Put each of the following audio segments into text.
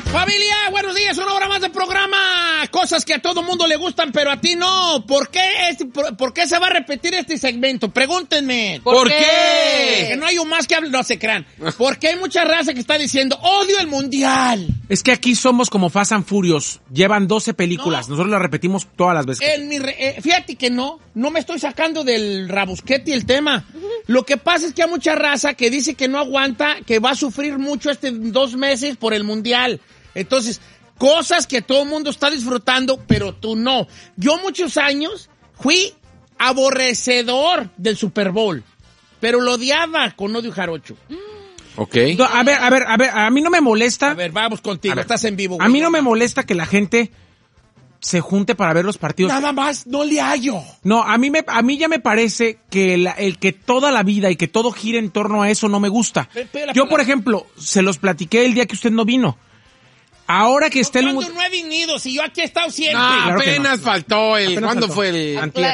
Familia, buenos días, una hora más de programa. Cosas que a todo mundo le gustan, pero a ti no. ¿Por qué se va a repetir este segmento? Pregúntenme. ¿Por qué? Que no hay un más que hable, no se crean. Porque hay mucha raza que está diciendo, odio el mundial. Es que aquí somos como Fast and Furious. Llevan 12 películas. No. Nosotros las repetimos todas las veces. Fíjate que no me estoy sacando del rabusquete el tema. Lo que pasa es que hay mucha raza que dice que no aguanta, que va a sufrir mucho 2 meses por el mundial. Entonces, cosas que todo el mundo está disfrutando, pero tú no. Yo muchos años fui aborrecedor del Super Bowl, pero lo odiaba con odio jarocho. Ok. No, a ver, a mí no me molesta. A ver, vamos contigo, estás en vivo. Güey. A mí no me molesta que la gente se junte para ver los partidos. Nada más, no le hallo. No, a mí ya me parece que el que toda la vida y que todo gire en torno a eso no me gusta. Yo, por ejemplo, se los platiqué el día que usted no vino. Ahora que está ¿Cuándo no he venido? Si yo aquí he estado siempre. No, Claro que apenas no. faltó el... Apenas ¿Cuándo faltó. fue el...?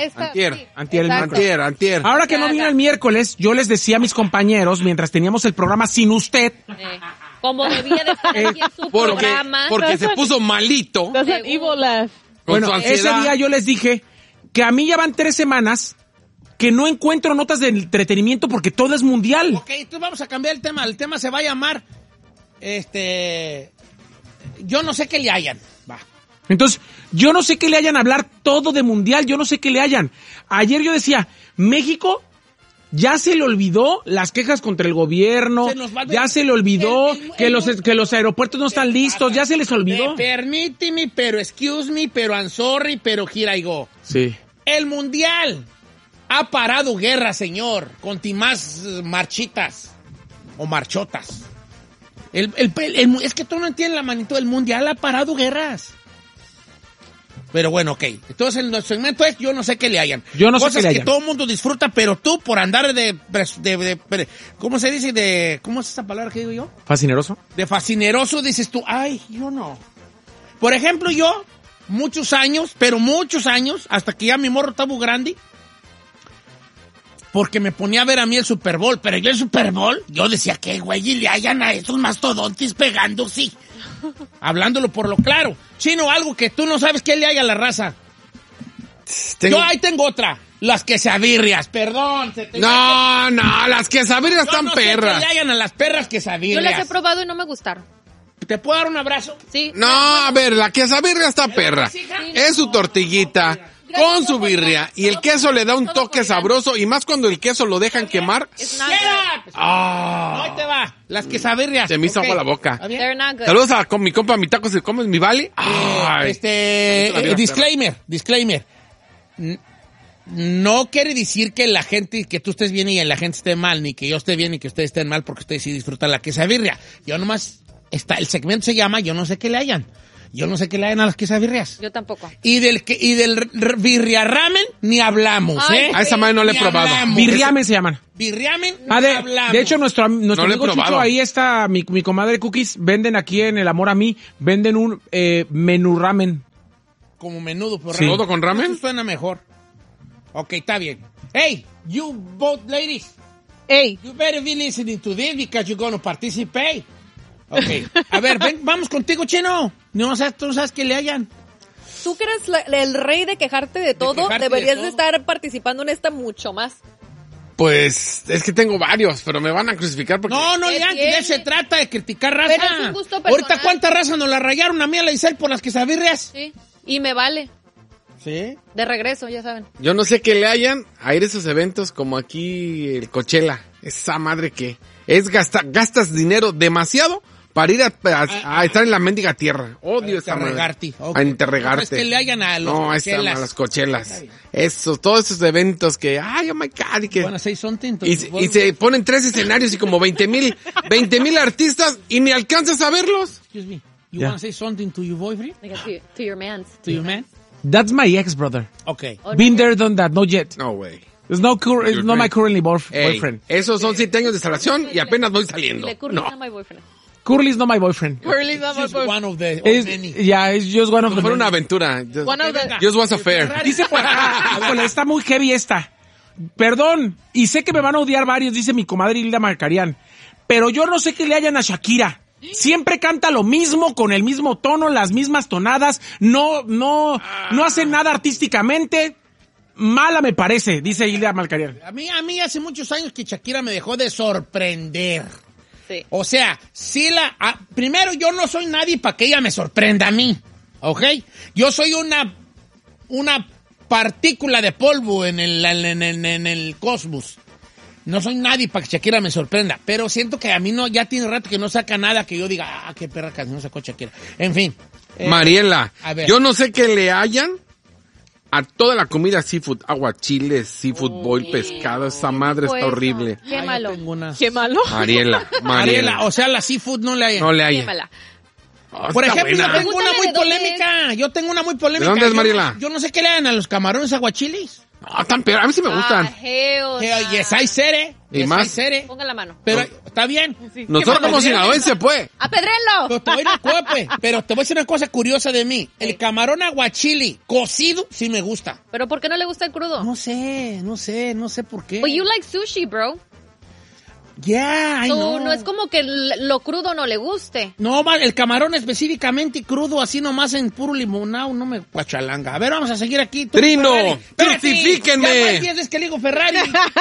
Antier. Ahora que no vino el miércoles, yo les decía a mis compañeros, mientras teníamos el programa sin usted... Como debía de estar aquí en su programa. Porque se puso malito. That's an evil laugh. Con Bueno, su ese ansiedad. día yo les dije que a mí ya van 3 semanas que no encuentro notas de entretenimiento porque todo es mundial. Ok, entonces vamos a cambiar el tema. El tema se va a llamar... Yo no sé qué le hayan. Va. Entonces, yo no sé qué le hayan a hablar todo de mundial, yo no sé qué le hayan. Ayer yo decía, México ya se le olvidó las quejas contra el gobierno, ya se le olvidó que los aeropuertos no están listos, ya se les olvidó. Permíteme, pero excuse me, pero I'm sorry, pero here I go. Sí. El mundial ha parado guerra, señor, con más marchitas o marchotas. Es que tú no entiendes la manito. El mundial ha parado guerras. Pero bueno, ok. Entonces, el segmento es yo no sé qué le hayan. Yo no sé Cosas qué le que hayan. todo el mundo disfruta, pero tú por andar de ¿cómo se dice? ¿Cómo es esa palabra que digo yo? ¿Fascineroso? De fascineroso dices tú, ay, yo no. Por ejemplo, yo, muchos años, hasta que ya mi morro estaba muy grande, porque me ponía a ver a mí el Super Bowl, pero yo el Super Bowl, yo decía, ¿qué güey? Y le hayan a esos mastodontes pegando, sí. Hablándolo por lo claro. Chino, algo que tú no sabes qué le haya a la raza. Yo ahí tengo otra. Las quesabirrias, perdón. No, las quesabirrias están perras. Sé qué le hayan a las perras quesabirrias. Yo las he probado y no me gustaron. ¿Te puedo dar un abrazo? Sí. No, a ver, la quesabirria está perra. Es su tortillita con su birria y el queso le da un toque sabroso y más cuando el queso lo dejan quemar. It's not Get good. up. No, ahí te va. Las quesabirrias. Se me hizo Ok. agua la boca. ¿Está bien? They're not good. Saludos a mi compa, mi taco se come, mi vale. Ay. Disclaimer. No quiere decir que la gente, que tú estés bien y la gente esté mal, ni que yo esté bien y que ustedes estén mal porque ustedes sí disfrutan la quesabirria. Yo nomás, el segmento se llama yo no sé qué le hayan. Yo no sé qué le hayan a las quesabirrias. Yo tampoco. Y del birria ramen ni hablamos, Ay, ¿eh? A esa madre no le he Ni probado. hablamos. Birriamen se llaman. Birriamen ni hablamos. De hecho, nuestro No lo he amigo probado. Chucho, ahí está, mi comadre Cookies, venden aquí en El Amor a Mí, venden un menú ramen. Como menudo, pero Sí. ¿Todo con ramen? Eso suena mejor. Ok, está bien. Hey, you both ladies, Ey. you better be listening to this because you're going to participate. Ok. A ver, ven, vamos contigo, Chino. Tú no sabes que le hayan. Tú que eres el rey de quejarte de todo, quejarte deberías de de todo. estar participando en esta mucho más. Pues es que tengo varios, pero me van a crucificar porque... No, ¿Qué ya, de tiene? eso se trata, de criticar raza. Pero es un gusto personal. Ahorita, ¿cuánta raza nos la rayaron a mí a la Isel por las quesabirrias? Sí. Y me vale. Sí. De regreso, ya saben. Yo no sé qué le hayan a ir a esos eventos como aquí el Coachella. Esa madre que es gastas dinero demasiado para ir a estar en la mendiga tierra. Odio esa madre. Interregarte. Ok. A interregarte. No, es que le hayan a los No, Coachellas. a las Coachelas. Todos esos eventos que, ay, oh my God, y que... Bueno, say something. Y se ponen 3 escenarios y como 20,000 artistas y ni alcanzas a verlos. Excuse me. You Yeah. want to say something to your boyfriend? Like, to your man's. To your man? That's my ex, brother. Okay. Oh, Been no. there, done that, not yet. No, güey. It's not my currently boyfriend. Esos son 7 años de instalación y apenas voy saliendo. Le Curly No. not my boyfriend. Curly's not my boyfriend. Curly's not my Just boyfriend. one of the It's, many. yeah, it's just one of the Fue una many. aventura. One of the... Just was a fair. Dice por acá, híjole, está muy heavy esta. Perdón, y sé que me van a odiar varios, dice mi comadre Hilda Marcarián, pero yo no sé qué le hayan a Shakira. Siempre canta lo mismo, con el mismo tono, las mismas tonadas, no hace nada artísticamente. Mala me parece, dice Hilda Malcarier. A mí hace muchos años que Shakira me dejó de sorprender. Sí. O sea, primero yo no soy nadie para que ella me sorprenda a mí, ¿ok? Yo soy una partícula de polvo en el cosmos. No soy nadie para que Shakira me sorprenda, pero siento que a mí ya tiene rato que no saca nada que yo diga, qué perra canción sacó Shakira. En fin. Mariela, a ver. yo no sé qué le hayan a toda la comida seafood, aguachiles, seafood boil, pescado, esa madre está horrible. Qué malo. Qué malo. Mariela. O sea, la seafood no le hayan. No le Qué hayan. mala. Por Está ejemplo, buena. yo tengo una muy polémica. Yo tengo una muy polémica. ¿De dónde es, Mariela? Yo no sé qué le hagan a los camarones aguachilis. No, tan peor. A mí sí me gustan. Yes, hay sere. ¿Y más? Ponga la mano. Pero está bien. Nosotros como sinaloense, pues. ¡Apedréenlo! Pero te voy a decir una cosa curiosa de mí. El camarón aguachili cocido sí me gusta. ¿Pero por qué no le gusta el crudo? No sé por qué. But you like sushi, bro. Yeah, No es como que lo crudo no le guste. No, el camarón específicamente crudo, así nomás en puro limonado, no me guachalanga. A ver, vamos a seguir aquí. Trino, Espérate, crucifíquenme. Ya más 10 veces que le digo Ferrari.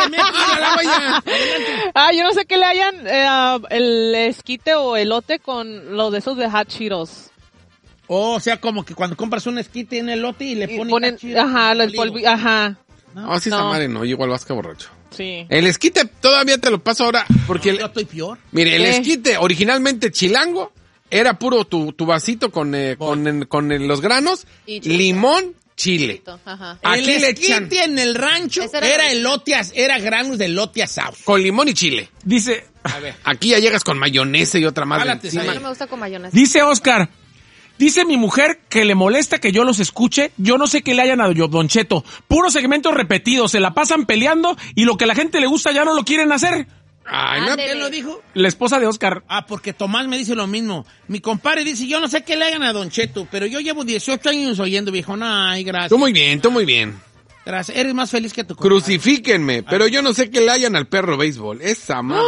Yo no sé qué le hayan el esquite o elote con lo de esos de Hot Cheetos. O sea, como que cuando compras un esquite en el lote y le ponen... el polvo, ajá. No, sí, esa madre no, yo igual vasca borracho. Sí. El esquite todavía te lo paso ahora, porque... Yo estoy peor. Mire, el esquite originalmente chilango era puro tu vasito con los granos, Y chile. limón, chile. Ajá. Aquí el le echan esquite en el rancho Ese era era el- elote, era granos de elote asado. con limón y chile. Dice Aquí ya llegas con mayonesa y otra madre Jálate, encima. A mí sale. no me gusta con mayonesa. Oscar, dice mi mujer que le molesta que yo los escuche. Yo no sé qué le hayan a Don Cheto. Puros segmentos repetidos, se la pasan peleando y lo que a la gente le gusta ya no lo quieren hacer. Ay, no, Ándele. ¿Quién lo dijo? La esposa de Oscar. Porque Tomás me dice lo mismo. Mi compadre dice, yo no sé qué le hagan a Don Cheto, pero yo llevo 18 años oyendo, viejo. Ay, gracias. tú muy bien. Gracias. Eres más feliz que tu compadre. Crucifíquenme, pero yo no sé qué le hayan al perro béisbol. Esa madre.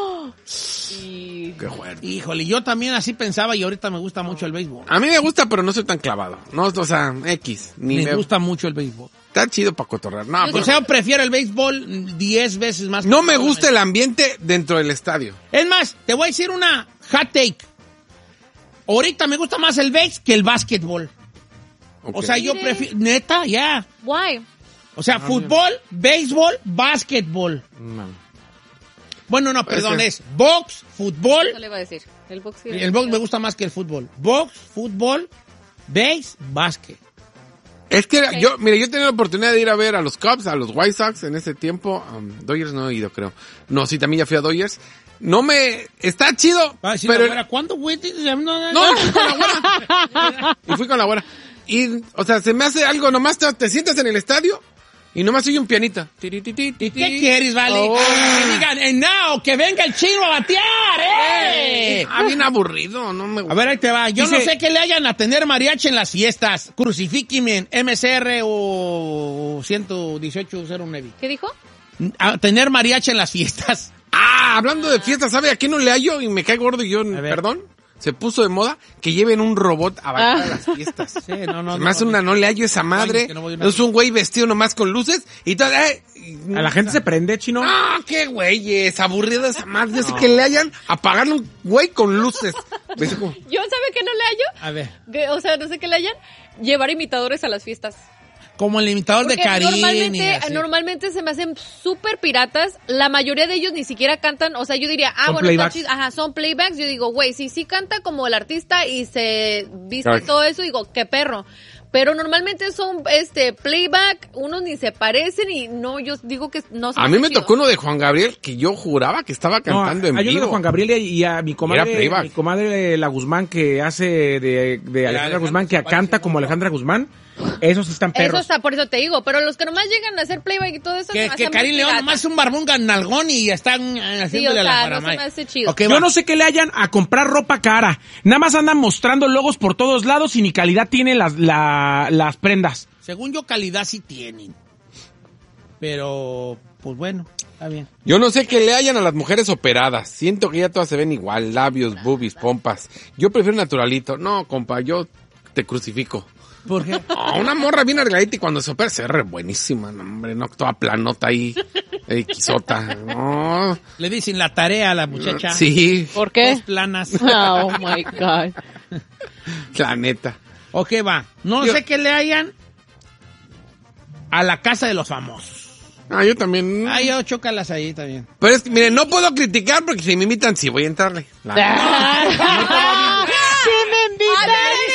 Y Qué fuerte. Híjole, yo también así pensaba y ahorita me gusta mucho el béisbol. A mí me gusta, pero no soy tan clavado. No, o sea, X. Ni Me gusta mucho el béisbol. Está chido para cotorrear. No, Yo pero O sea, prefiero el béisbol 10 veces más. no me gusta el ambiente dentro del estadio. Es más, te voy a decir una hot take. Ahorita me gusta más el béis que el básquetbol. Ok. O sea, yo Mire. prefiero... Neta, ya. Why? O sea, fútbol, béisbol, básquetbol. Bueno, no, perdón, ser. es box, fútbol. Eso le iba a decir. El box. sí. El box me gusta más que el fútbol. Box, fútbol, béis, básquet. Es que yo tenía la oportunidad de ir a ver a los Cubs, a los White Sox en ese tiempo. Dodgers no he ido, creo. No, sí, también ya fui a Dodgers. Está chido, Va a decir pero... la güera, ¿cuándo, güey? No, y fui con la güera. Y fui con la güera. Y, o sea, se me hace algo, nomás te sientas en el estadio y nomás oye un pianito. ¿Y qué quieres, vale? Que digan, now, que venga el chino a batear, ¡eh! Bien aburrido, no me A gusta. ver, ahí te va. Yo Dice- no sé qué le hayan a tener mariachi en las fiestas. Crucifíquenme, MCR o 11809. ¿Qué dijo? A tener mariachi en las fiestas. Hablando de fiestas, ¿sabe a qué no le hallo? Y me cae gordo y yo, ver. perdón, se puso de moda que lleven un robot a bailar a las fiestas. Sí, no. Se me hace no le hallo esa madre. que no voy a una- Es un güey vestido nomás con luces y todo. A la gente se prende, chino. ¡Ah, qué güey! Es aburrido esa madre. Yo sé que le hayan a pagarle un güey con luces. Me dice como, ¿Yo sabe que no le hallo? A ver, O sea, no sé qué le hayan. Llevar imitadores a las fiestas. como el imitador de Porque Karin. y así. normalmente se me hacen súper piratas. La mayoría de ellos ni siquiera cantan. O sea, yo diría, Son bueno, playbacks. está chido. Ajá, son playbacks. Yo digo, güey, si sí canta como el artista y se viste Ay. y todo eso, digo, qué perro. Pero normalmente son playback, unos ni se parecen y no, yo digo que no se a mí hace me chido. tocó uno de Juan Gabriel que yo juraba que estaba cantando en hay uno de vivo. Juan Gabriel y a mi Era comadre, playback. La Guzmán, que hace de Alejandra Alejandra Guzmán, que se parece canta mucho. como Alejandra Guzmán. Esos están Eso perros. está, por eso te digo. Pero los que nomás llegan a hacer playback y todo eso. se me Que hacen Karin muy León piratas. nomás es un barbón ganalgón y están haciéndole o a la sea, no paramay. se me hace chido. Ok, Yo va. no sé qué le hayan a comprar ropa cara. Nada más andan mostrando logos por todos lados y ni calidad tienen las prendas. Según yo, calidad sí tienen. Pero, pues bueno, está bien. Yo no sé qué le hayan a las mujeres operadas. Siento que ya todas se ven igual. Labios, boobies, pompas. Yo prefiero naturalito. No, compa, yo te crucifico. ¿Por qué? Oh, una morra bien arregladita y cuando se opera se ve re buenísima. No, hombre, no, toda planota ahí. Quisota. No. Le dicen la tarea a la muchacha. Sí, ¿Por qué? Dos planas. Oh my God. la neta. Ok, va. No sé qué le hayan a la casa de los famosos. Ah, yo también. Ah, yo chócalas ahí también. Pero es que, miren, no puedo criticar porque si me invitan, sí voy a entrarle. ¡Sí me invitan!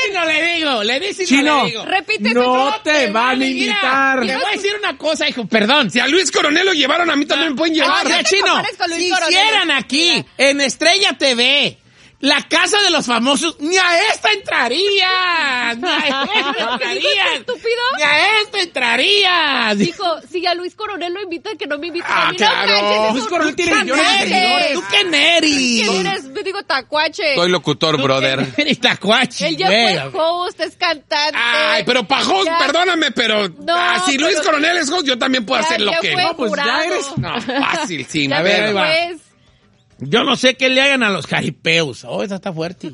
Le dicen Chino, no le digo. Repite, no Pepe. te van a Mira, invitar. le voy a decir una cosa, hijo, perdón. Si a Luis Coronel lo llevaron, a mí también me pueden llevar. Oye, te Chino, compares con Luis si Coronel. hicieran aquí, en Estrella TV, la casa de los famosos, ni a esta entrarías. Ni a esta entrarías. ¿Estúpido? Ni a esta entrarías. Dijo, si a Luis Coronel lo invitan, que no me inviten Ah, a mí. claro. No manches, Luis eso- Coronel tiene ¿Tú millones de qué seguidores. eres? ¿Tú quién eres? ¿Quién eres? Me digo tacuache. Soy locutor, brother. Eres tacuachi, Él ya güey. fue host, es cantante. Ay, pero pa' host, Ya- perdóname, pero No, si Luis pero- Coronel es host, yo también puedo hacer lo ya que... fue No, pues ya jurado. eres- No, fácil, sí. Ya A ver, ahí va. después. Yo no sé qué le hagan a los jaripeos. Oh, esa está fuerte.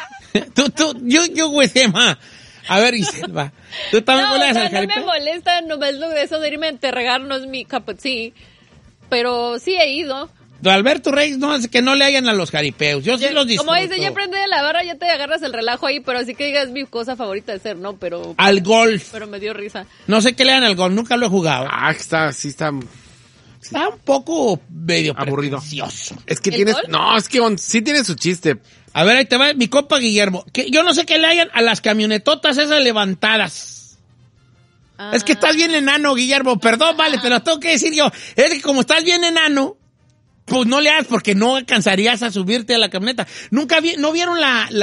yo, güey, Emma. A ver, Iselva. Tú también No, le hagas al no me jaripeo. molesta, nomás lo de eso de irme a enterregar no es mi cup of tea. Pero sí he ido. Don Alberto Reyes no hace que no le hagan a los jaripeos. Yo sí los disfruto. Como dice, ya aprende de la barra, ya te agarras el relajo ahí, pero así que digas mi cosa favorita de hacer, ¿no? Pero Al golf. me dio risa. No sé qué le hagan al golf. Nunca lo he jugado. Sí está... Está un poco medio Aburrido. pretencioso. Es que ¿El tienes... gol? No, es que sí tiene su chiste. A ver, ahí te va mi compa Guillermo. Yo no sé qué le hagan a las camionetotas esas levantadas. Es que estás bien enano, Guillermo. Perdón, vale, pero tengo que decir yo. Es que como estás bien enano, pues no le hagas porque no alcanzarías a subirte a la camioneta. ¿No vieron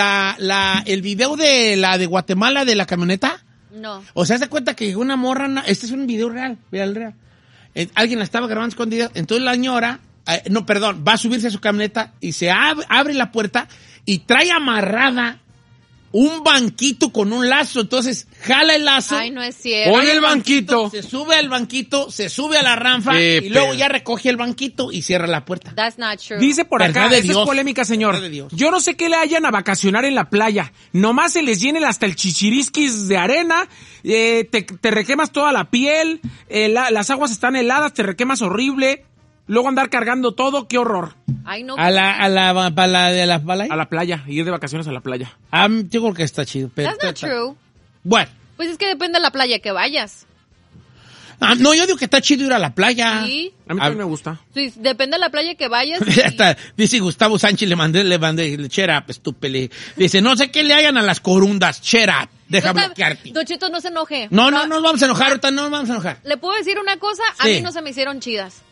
el video de la de Guatemala de la camioneta? No. O sea, se cuenta que una morra... Este es un video real, real. Alguien la estaba grabando escondida. Entonces la señora... va a subirse a su camioneta y se abre la puerta y trae amarrada un banquito con un lazo. Entonces jala el lazo, Ay, no es cierto. Pone el banquito. se sube al banquito, se sube a la ranfa y luego ya recoge el banquito y cierra la puerta. That's not true. Dice por acá, Verdad de esta Dios. es polémica, señor. Verdad de Dios. Yo no sé qué le hayan a vacacionar en la playa. Nomás se les llenen hasta el chichirisquis de arena, te requemas toda la piel, las aguas están heladas, te requemas horrible. Luego andar cargando todo, qué horror. Ay, no. A la de la balay. A la playa, ir de vacaciones a la playa. Yo creo que está chido. Pero That's not true. Bueno. Pues es que depende de la playa que vayas. No, yo digo que está chido ir a la playa. Sí. A mí también me gusta. Sí, depende de la playa que vayas. Hasta dice Gustavo Sánchez, le mandé, shut up, estúpele. Dice, no sé qué le hagan a las corundas, shut up, deja bloquearte. Don Cheto, no se enoje. No nos vamos a enojar, ahorita no nos vamos a enojar. ¿Le puedo decir una cosa? A Sí. mí no se me hicieron chidas.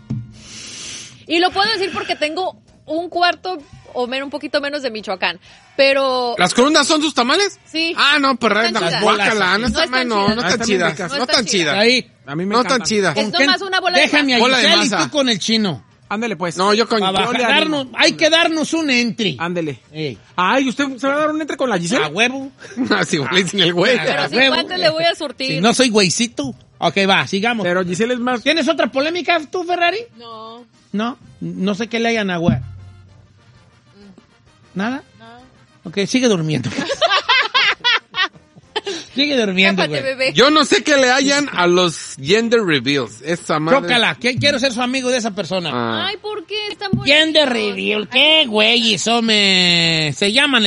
Y lo puedo decir porque tengo un cuarto o un poquito menos de Michoacán. Pero... ¿Las corundas son sus tamales? Sí. Ah, no, pero No están chidas. guácala, no No están están no chidas. están Están chidas. ricas. No No están están chidas. Ahí. A mí me No encantan. tan chidas. Es nomás una bola de Déjame a Bola de Giselle y masa. tú con el chino. Ándele pues. No, yo con... Para yo le darnos, animo. hay que darnos un entry. Ándele. Ey, Ay, ¿usted se va a dar un entre con la Giselle? a huevo. Así le dicen el güey. Pero sin huevo. guantes le voy a surtir. Si no soy güeycito. Ok, va, sigamos. Pero Giselle es más... ¿Tienes otra polémica tú, Ferrari? No. No sé qué le hayan a güey. ¿Nada? No. Ok, sigue durmiendo. Sigue durmiendo, Tápate, güey. bebé. Yo no sé qué le hayan a los gender reveals. Esa madre... Chócala, quiero ser su amigo de esa persona. Ah. Ay, ¿por qué? Están bonitos. ¿Quién de reveal? ¿Qué güey? Eso se llaman